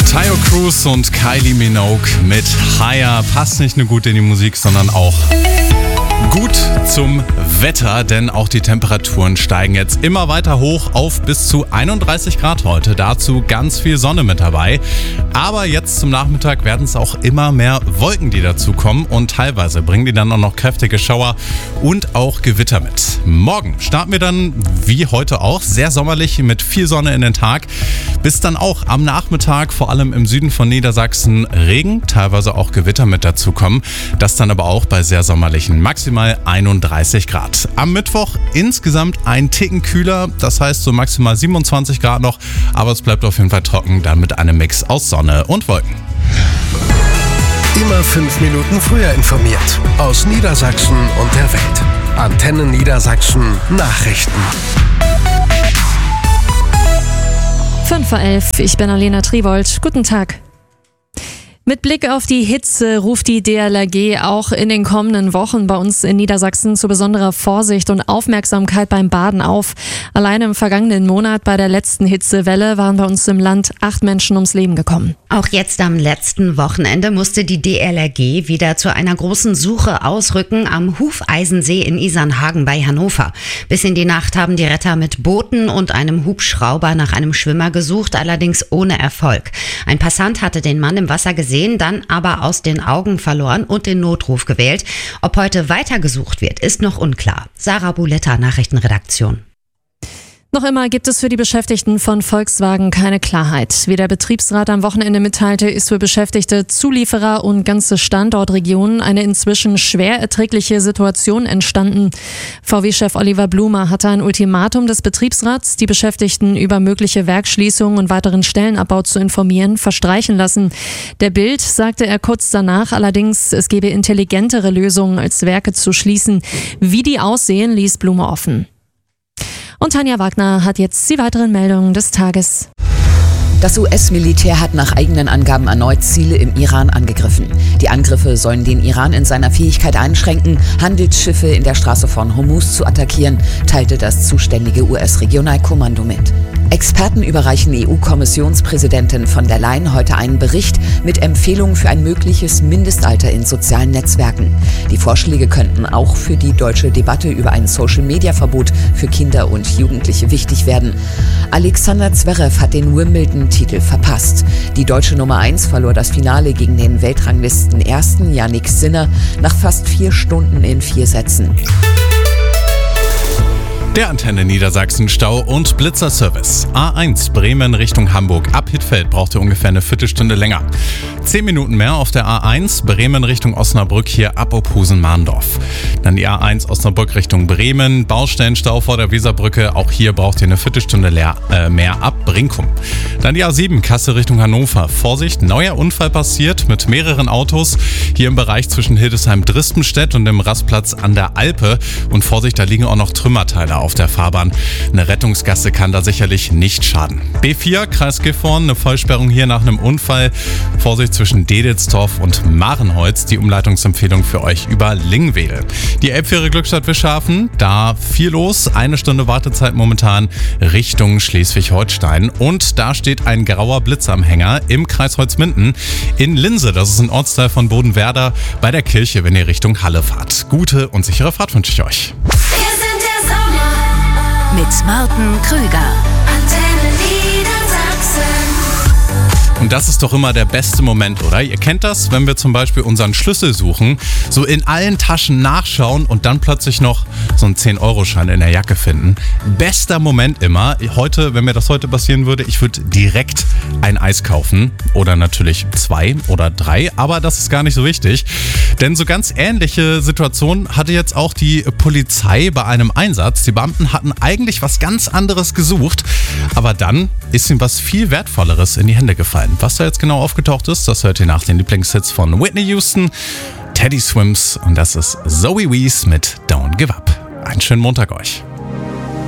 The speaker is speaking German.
Tayo Cruz und Kylie Minogue mit Higher passt nicht nur gut in die Musik, sondern auch gut zum Wetter, denn auch die Temperaturen steigen jetzt immer weiter hoch auf bis zu 31 Grad heute. Dazu ganz viel Sonne mit dabei. Aber jetzt zum Nachmittag werden es auch immer mehr Wolken, die dazukommen und teilweise bringen die dann auch noch kräftige Schauer und auch Gewitter mit. Morgen starten wir dann wie heute auch sehr sommerlich mit viel Sonne in den Tag. Bis dann auch am Nachmittag, vor allem im Süden von Niedersachsen, Regen, teilweise auch Gewitter mit dazukommen. Das dann aber auch bei sehr sommerlichen maximal 31 Grad. Am Mittwoch insgesamt ein Ticken kühler, das heißt so maximal 27 Grad noch, aber es bleibt auf jeden Fall trocken, dann mit einem Mix aus Sonne und Wolken. Immer 5 Minuten früher informiert. Aus Niedersachsen und der Welt. Antenne Niedersachsen Nachrichten. 5:11 Uhr, ich bin Alena Triwold. Guten Tag. Mit Blick auf die Hitze ruft die DLRG auch in den kommenden Wochen bei uns in Niedersachsen zu besonderer Vorsicht und Aufmerksamkeit beim Baden auf. Allein im vergangenen Monat bei der letzten Hitzewelle waren bei uns im Land 8 Menschen ums Leben gekommen. Auch jetzt am letzten Wochenende musste die DLRG wieder zu einer großen Suche ausrücken am Hufeisensee in Isernhagen bei Hannover. Bis in die Nacht haben die Retter mit Booten und einem Hubschrauber nach einem Schwimmer gesucht, allerdings ohne Erfolg. Ein Passant hatte den Mann im Wasser gesehen, dann aber aus den Augen verloren und den Notruf gewählt. Ob heute weitergesucht wird, ist noch unklar. Sarah Buletta, Nachrichtenredaktion. Noch immer gibt es für die Beschäftigten von Volkswagen keine Klarheit. Wie der Betriebsrat am Wochenende mitteilte, ist für Beschäftigte, Zulieferer und ganze Standortregionen eine inzwischen schwer erträgliche Situation entstanden. VW-Chef Oliver Blumer hatte ein Ultimatum des Betriebsrats, die Beschäftigten über mögliche Werksschließungen und weiteren Stellenabbau zu informieren, verstreichen lassen. Der Bild sagte er kurz danach allerdings, es gebe intelligentere Lösungen als Werke zu schließen. Wie die aussehen, ließ Blumer offen. Und Tanja Wagner hat jetzt die weiteren Meldungen des Tages. Das US-Militär hat nach eigenen Angaben erneut Ziele im Iran angegriffen. Die Angriffe sollen den Iran in seiner Fähigkeit einschränken, Handelsschiffe in der Straße von Hormuz zu attackieren, teilte das zuständige US-Regionalkommando mit. Experten überreichen EU-Kommissionspräsidentin von der Leyen heute einen Bericht mit Empfehlungen für ein mögliches Mindestalter in sozialen Netzwerken. Die Vorschläge könnten auch für die deutsche Debatte über ein Social-Media-Verbot für Kinder und Jugendliche wichtig werden. Alexander Zverev hat den Wimbledon-Titel verpasst. Die deutsche Nummer 1 verlor das Finale gegen den Weltranglisten-Ersten Jannik Sinner nach fast 4 Stunden in 4 Sätzen. Der Antenne Niedersachsen Stau- und Blitzerservice. A1 Bremen Richtung Hamburg. Ab Hittfeld braucht ihr ungefähr eine Viertelstunde länger. 10 Minuten mehr auf der A1 Bremen Richtung Osnabrück, hier ab Opusen-Mahndorf. Dann die A1 Osnabrück Richtung Bremen. Baustellenstau vor der Weserbrücke. Auch hier braucht ihr eine Viertelstunde mehr ab Brinkum. Dann die A7 Kassel Richtung Hannover. Vorsicht, neuer Unfall passiert mit mehreren Autos. Hier im Bereich zwischen Hildesheim-Drispenstedt und dem Rastplatz an der Alpe. Und Vorsicht, da liegen auch noch Trümmerteile auf der Fahrbahn. Eine Rettungsgasse kann da sicherlich nicht schaden. B4 Kreis Gifhorn, eine Vollsperrung hier nach einem Unfall. Vorsicht zwischen Dedelsdorf und Marenholz. Die Umleitungsempfehlung für euch über Lingwedel. Die Elbfähre Glückstadt Wischhafen, da viel los. 1 Stunde Wartezeit momentan Richtung Schleswig-Holstein. Und da steht ein grauer Blitzanhänger im Kreis Holzminden in Linse. Das ist ein Ortsteil von Bodenwerder bei der Kirche, wenn ihr Richtung Halle fahrt. Gute und sichere Fahrt wünsche ich euch. Mit Martin Krüger. Antenne Niedersachsen. Und das ist doch immer der beste Moment, oder? Ihr kennt das, wenn wir zum Beispiel unseren Schlüssel suchen, so in allen Taschen nachschauen und dann plötzlich noch so einen 10-Euro-Schein in der Jacke finden. Bester Moment immer. Heute, wenn mir das heute passieren würde, ich würde direkt ein Eis kaufen. Oder natürlich 2 oder 3, aber das ist gar nicht so wichtig. Denn so ganz ähnliche Situationen hatte jetzt auch die Polizei bei einem Einsatz. Die Beamten hatten eigentlich was ganz anderes gesucht, aber dann ist ihnen was viel Wertvolleres in die Hände gefallen. Was da jetzt genau aufgetaucht ist, das hört ihr nach den Lieblingshits von Whitney Houston, Teddy Swims und das ist Zoe Wees mit Don't Give Up. Einen schönen Montag euch.